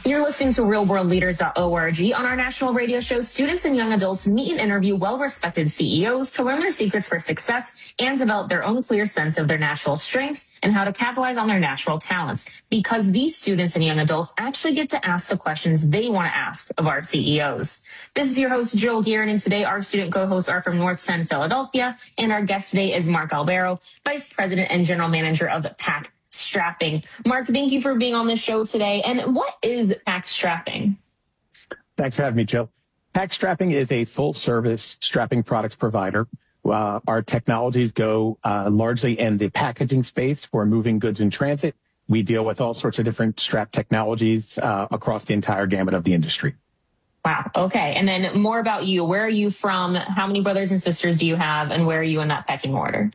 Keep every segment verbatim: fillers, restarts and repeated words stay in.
You're listening to real world leaders dot org. On our national radio show, students and young adults meet and interview well-respected C E Os to learn their secrets for success and develop their own clear sense of their natural strengths and how to capitalize on their natural talents. Because these students and young adults actually get to ask the questions they want to ask of our C E Os. This is your host, Jill Gearin, and today our student co-hosts are from North ten Philadelphia, and our guest today is Mark Albero, Vice President and General Manager of Pack Strapping. Mark, thank you for being on the show today. And what is Pack Strapping? Thanks for having me, Jill. Pack Strapping is a full-service strapping products provider. Uh, our technologies go uh, largely in the packaging space for moving goods in transit. We deal with all sorts of different strap technologies uh, across the entire gamut of the industry. Wow. Okay. And then more about you. Where are you from? How many brothers and sisters do you have? And where are you in that pecking order?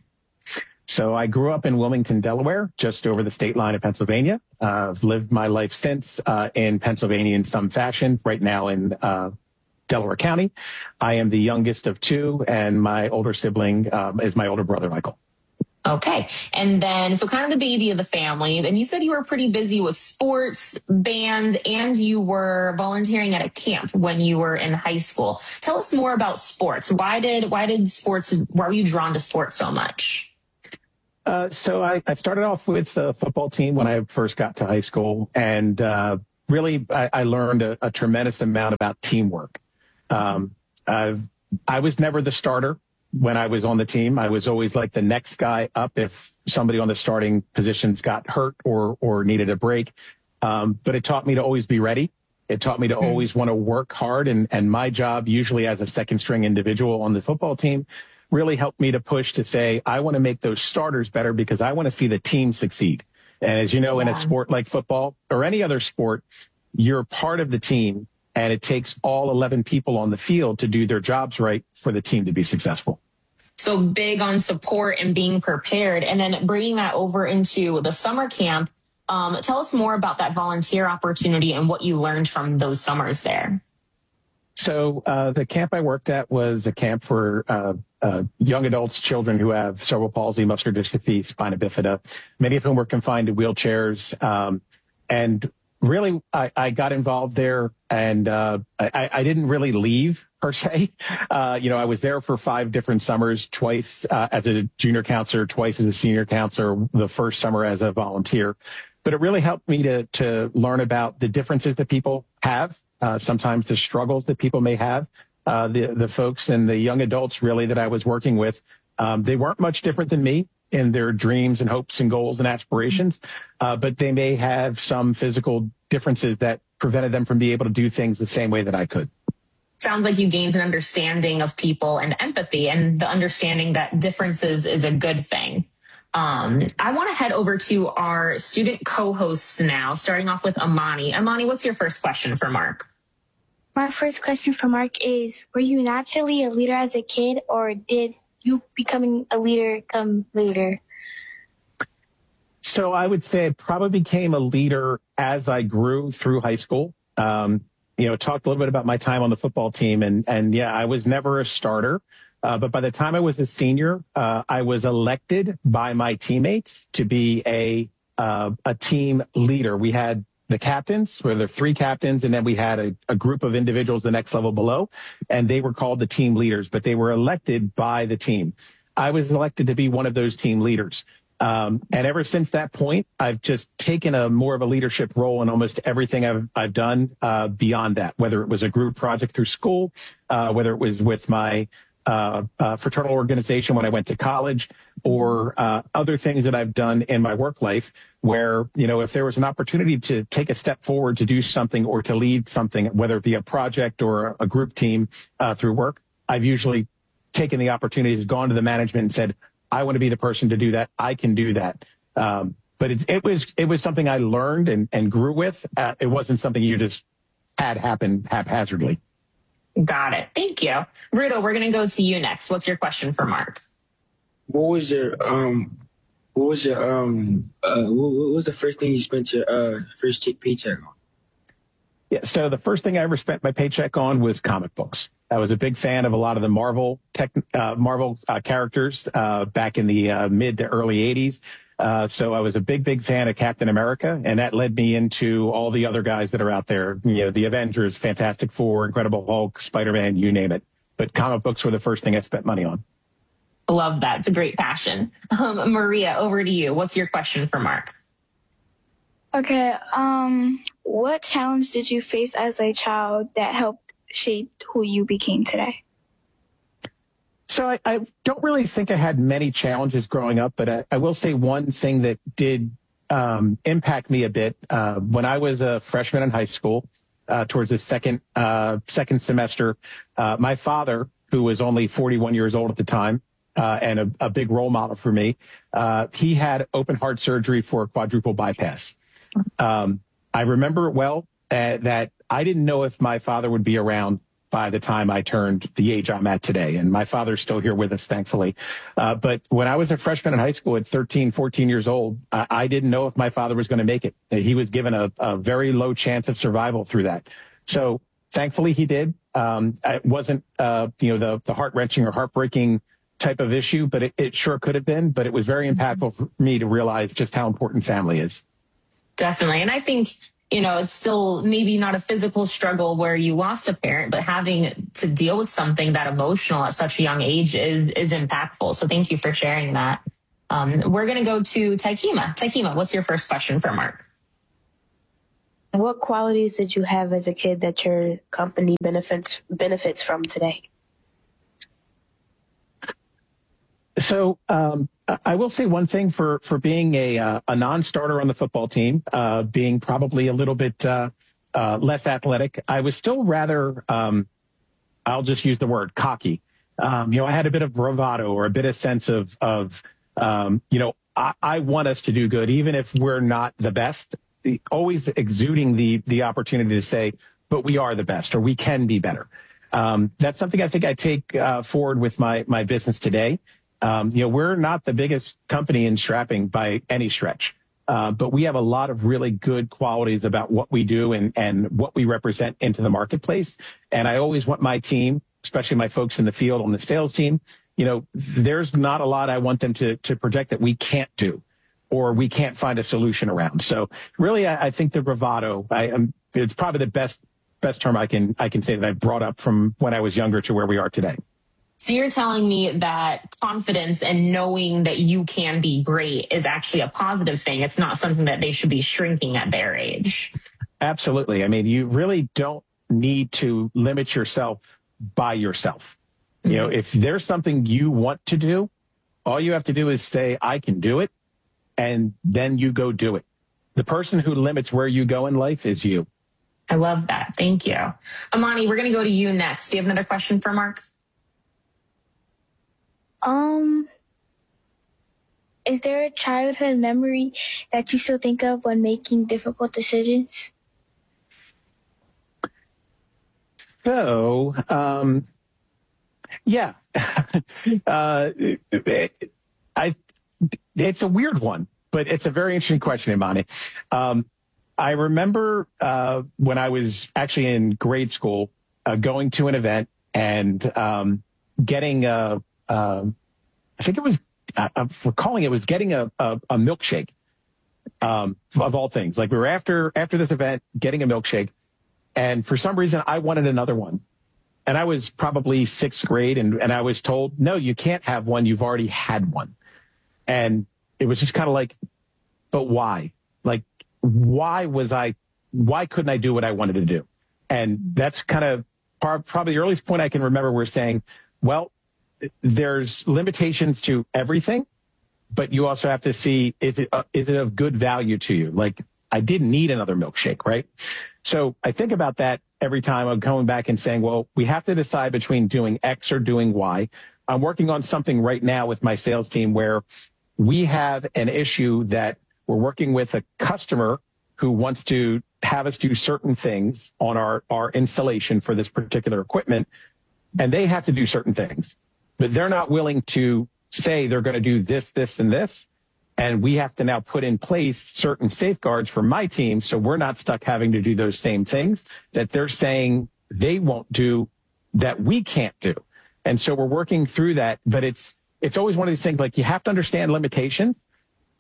So I grew up in Wilmington, Delaware, just over the state line of Pennsylvania. Uh, I've lived my life since uh, in Pennsylvania in some fashion, right now in uh, Delaware County. I am the youngest of two, and my older sibling um, is my older brother, Michael. Okay. And then, so kind of the baby of the family. And you said you were pretty busy with sports, band, and you were volunteering at a camp when you were in high school. Tell us more about sports. Why did, why did sports, why were you drawn to sports so much? Uh, so I, I started off with the football team when I first got to high school, and uh, really I, I learned a, a tremendous amount about teamwork. Um, I've, I was never the starter when I was on the team. I was always like the next guy up if somebody on the starting positions got hurt or or needed a break. Um, but it taught me to always be ready. It taught me to mm-hmm. always want to work hard, and and my job, usually as a second string individual on the football team, really helped me to push to say, I want to make those starters better because I want to see the team succeed. And as you know, yeah. in a sport like football or any other sport, you're part of the team, and it takes all eleven people on the field to do their jobs right for the team to be successful. So big on support and being prepared, and then bringing that over into the summer camp. Um, tell us more about that volunteer opportunity and what you learned from those summers there. So uh, the camp I worked at was a camp for uh, uh, young adults, children who have cerebral palsy, muscular dystrophy, spina bifida, many of whom were confined to wheelchairs. Um, and really, I, I got involved there, and uh, I, I didn't really leave, per se. Uh, you know, I was there for five different summers, twice uh, as a junior counselor, twice as a senior counselor, the first summer as a volunteer. But it really helped me to to learn about the differences that people have. Uh, sometimes the struggles that people may have, uh, the, the folks and the young adults really that I was working with, um, they weren't much different than me in their dreams and hopes and goals and aspirations, uh, but they may have some physical differences that prevented them from being able to do things the same way that I could. Sounds like you gained an understanding of people and empathy, and the understanding that differences is a good thing. Um, I want to head over to our student co-hosts now, starting off with Amani. Amani, what's your first question for Mark? My first question for Mark is, were you naturally a leader as a kid, or did you becoming a leader come later? So I would say I probably became a leader as I grew through high school. Um, you know, talked a little bit about my time on the football team, and, and yeah, I was never a starter. Uh, but by the time I was a senior, uh, I was elected by my teammates to be a, uh, a team leader. We had the captains, where there were three captains, and then we had a, a group of individuals the next level below, and they were called the team leaders, but they were elected by the team. I was elected to be one of those team leaders. Um, and ever since that point, I've just taken a more of a leadership role in almost everything I've, I've done uh, beyond that, whether it was a group project through school, uh, whether it was with my Uh, uh, fraternal organization when I went to college, or uh, other things that I've done in my work life where, you know, if there was an opportunity to take a step forward to do something or to lead something, whether it be a project or a group team uh, through work, I've usually taken the opportunity, gone to the management and said, I want to be the person to do that. I can do that. Um, but it, it was it was something I learned and, and grew with. Uh, it wasn't something you just had happen haphazardly. Got it. Thank you. Rudo, we're going to go to you next. What's your question for Mark? What was your, um, what was your, um, uh, what, what was the first thing you spent your, uh, first paycheck on? Yeah. So the first thing I ever spent my paycheck on was comic books. I was a big fan of a lot of the Marvel tech, uh, Marvel uh, characters, uh, back in the uh, mid to early eighties. Uh, so I was a big, big fan of Captain America, and that led me into all the other guys that are out there. You know, the Avengers, Fantastic Four, Incredible Hulk, Spider-Man, you name it. But comic books were the first thing I spent money on. Love that. It's a great passion. Um, Maria, over to you. What's your question for Mark? Okay. Um, what challenge did you face as a child that helped shape who you became today? So I, I don't really think I had many challenges growing up, but I, I will say one thing that did um, impact me a bit. Uh, when I was a freshman in high school, uh, towards the second uh, second semester, uh, my father, who was only forty-one years old at the time, uh, and a, a big role model for me, uh, he had open heart surgery for a quadruple bypass. Um, I remember it well uh, that I didn't know if my father would be around by the time I turned the age I'm at today. And my father's still here with us, thankfully. Uh, but when I was a freshman in high school at thirteen, fourteen years old, I, I didn't know if my father was going to make it. He was given a, a very low chance of survival through that. So thankfully he did. Um, it wasn't, uh, you know, the, the heart wrenching or heartbreaking type of issue, but it, it sure could have been. But it was very impactful for me to realize just how important family is. Definitely. And I think, you know, it's still maybe not a physical struggle where you lost a parent, but having to deal with something that emotional at such a young age is, is impactful. So thank you for sharing that. Um, we're going to go to Taikima. Taikima, what's your first question for Mark? What qualities did you have as a kid that your company benefits benefits from today? So um, I will say one thing for for being a uh, a non-starter on the football team, uh, being probably a little bit uh, uh, less athletic. I was still rather, um, I'll just use the word cocky. Um, you know, I had a bit of bravado or a bit of sense of of um, you know, I, I want us to do good, even if we're not the best. Always exuding the the opportunity to say, but we are the best, or we can be better. Um, that's something I think I take uh, forward with my my business today. Um, you know, we're not the biggest company in strapping by any stretch, uh, but we have a lot of really good qualities about what we do and, and what we represent into the marketplace. And I always want my team, especially my folks in the field on the sales team, you know, there's not a lot I want them to, to project that we can't do or we can't find a solution around. So really, I, I think the bravado, I am, it's probably the best, best term I can, I can say that I brought up from when I was younger to where we are today. So you're telling me that confidence and knowing that you can be great is actually a positive thing. It's not something that they should be shrinking at their age. Absolutely. I mean, you really don't need to limit yourself by yourself. Mm-hmm. You know, if there's something you want to do, all you have to do is say, I can do it. And then you go do it. The person who limits where you go in life is you. I love that. Thank you. Amani, we're going to go to you next. Do you have another question for Mark? Um, is there a childhood memory that you still think of when making difficult decisions? So, um, yeah, uh, I, it's a weird one, but it's a very interesting question, Imani. Um, I remember, uh, when I was actually in grade school, uh, going to an event and, um, getting a, Uh, I think it was, uh, I'm recalling it was getting a, a, a milkshake, um, of all things. Like we were after, after this event, getting a milkshake. And for some reason, I wanted another one. And I was probably sixth grade and, and I was told, no, you can't have one. You've already had one. And it was just kind of like, but why? Like, why was I, why couldn't I do what I wanted to do? And that's kind of par- probably the earliest point I can remember. We're saying, well, there's limitations to everything, but you also have to see, is it, uh, is it of good value to you? Like, I didn't need another milkshake, right? So I think about that every time I'm going back and saying, well, we have to decide between doing X or doing Y. I'm working on something right now with my sales team where we have an issue that we're working with a customer who wants to have us do certain things on our, our installation for this particular equipment, and they have to do certain things. But they're not willing to say they're going to do this, this, and this. And we have to now put in place certain safeguards for my team so we're not stuck having to do those same things that they're saying they won't do that we can't do. And so we're working through that. But it's it's always one of these things, like you have to understand limitations,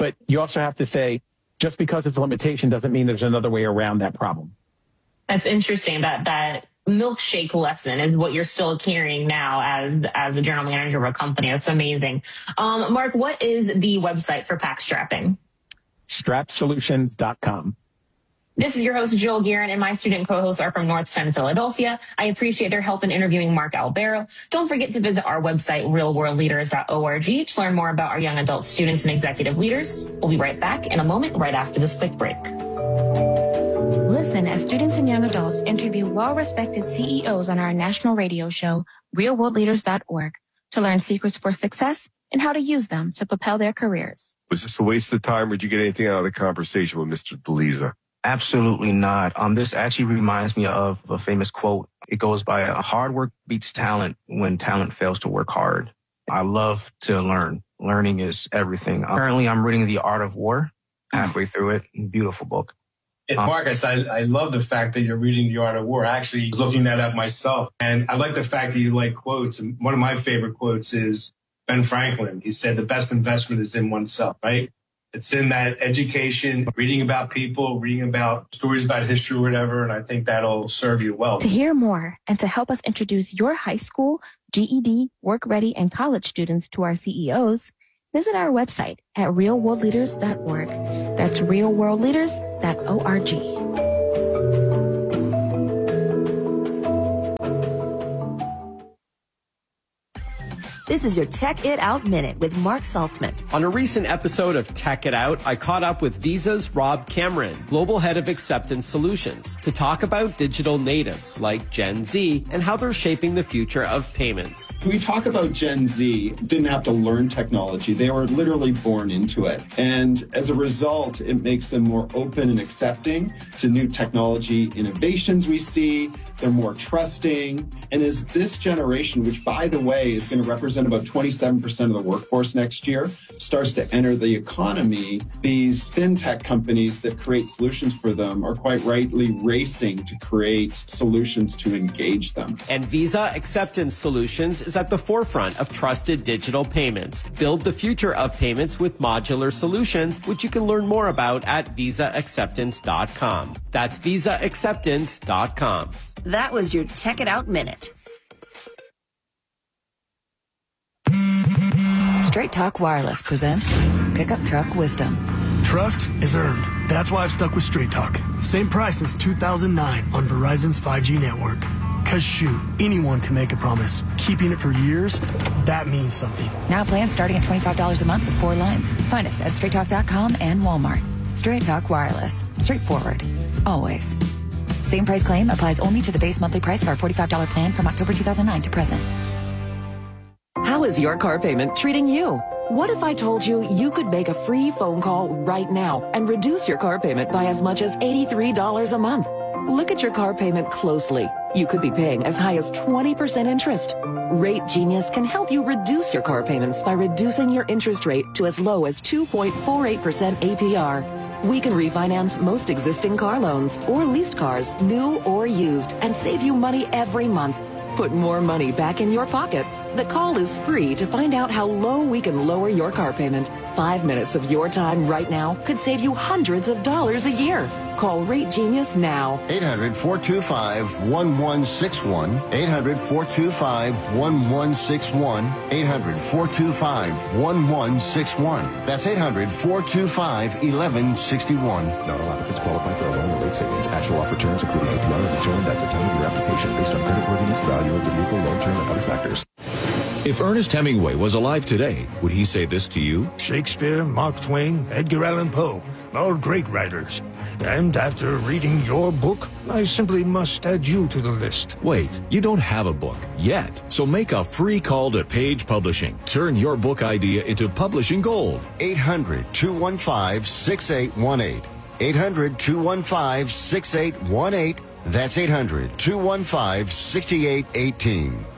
but you also have to say, just because it's a limitation doesn't mean there's another way around that problem. That's interesting. That that milkshake lesson is what you're still carrying now as as the general manager of a company. That's amazing. Um, Mark, what is the website for Pack Strapping? strap solutions dot com. This is your host, Jill Guerin, and my student co-hosts are from North ten Philadelphia. I appreciate their help in interviewing Mark Albero. Don't forget to visit our website, real world leaders dot org, to learn more about our young adult students and executive leaders. We'll be right back in a moment, right after this quick break. Listen as students and young adults interview well-respected C E Os on our national radio show, real world leaders dot org, to learn secrets for success and how to use them to propel their careers. Was this a waste of time, or did you get anything out of the conversation with Mister DeLisa? Absolutely not. Um, this actually reminds me of a famous quote. It goes by, uh, hard work beats talent when talent fails to work hard. I love to learn. Learning is everything. Uh, currently, I'm reading The Art of War, halfway through it. Beautiful book. And Marcus, I, I love the fact that you're reading The Art of War. I actually was looking that up myself. And I like the fact that you like quotes. And one of my favorite quotes is Ben Franklin. He said, the best investment is in oneself, right? It's in that education, reading about people, reading about stories about history or whatever. And I think that'll serve you well. To hear more and to help us introduce your high school, G E D, work ready, and college students to our C E Os, visit our website at real world leaders dot org. That's real world leaders dot org. This is your Tech It Out Minute with Mark Saltzman. On a recent episode of Tech It Out, I caught up with Visa's Rob Cameron, Global Head of Acceptance Solutions, to talk about digital natives like Gen Z and how they're shaping the future of payments. We talk about Gen Z, didn't have to learn technology. They were literally born into it. And as a result, it makes them more open and accepting to new technology innovations we see. They're more trusting. And as this generation, which, by the way, is going to represent about twenty-seven percent of the workforce next year, starts to enter the economy, these fintech companies that create solutions for them are quite rightly racing to create solutions to engage them. And Visa Acceptance Solutions is at the forefront of trusted digital payments. Build the future of payments with modular solutions, which you can learn more about at visa acceptance dot com. That's visa acceptance dot com. That was your Tech It Out Minute. Straight Talk Wireless presents Pickup Truck Wisdom. Trust is earned. That's why I've stuck with Straight Talk. Same price since two thousand nine on Verizon's five G network. Cause shoot, anyone can make a promise. Keeping it for years, that means something. Now plans starting at twenty-five dollars a month with four lines. Find us at straight talk dot com and Walmart. Straight Talk Wireless. Straightforward. Always. Same price claim applies only to the base monthly price of our forty-five dollars plan from October two thousand nine to present. How is your car payment treating you? What if I told you you could make a free phone call right now and reduce your car payment by as much as eighty-three dollars a month? Look at your car payment closely. You could be paying as high as twenty percent interest. Rate Genius can help you reduce your car payments by reducing your interest rate to as low as two point four eight percent A P R. We can refinance most existing car loans or leased cars, new or used, and save you money every month. Put more money back in your pocket. The call is free to find out how low we can lower your car payment. Five minutes of your time right now could save you hundreds of dollars a year. Call Rate Genius now. eight hundred, four two five, one one six one. eight hundred, four two five, one one six one. eight hundred, four two five, one one six one. That's eight hundred, four two five, one one six one. Not all applicants qualify for a loan or rate savings. Actual offer terms, including A P R, are determined at the time of your application based on creditworthiness, value of the vehicle, loan term, and other factors. If Ernest Hemingway was alive today, would he say this to you? Shakespeare, Mark Twain, Edgar Allan Poe, all great writers. And after reading your book, I simply must add you to the list. Wait, you don't have a book yet. So make a free call to Page Publishing. Turn your book idea into publishing gold. eight hundred, two one five, six eight one eight. eight hundred, two one five, six eight one eight. That's eight hundred, two one five, six eight one eight.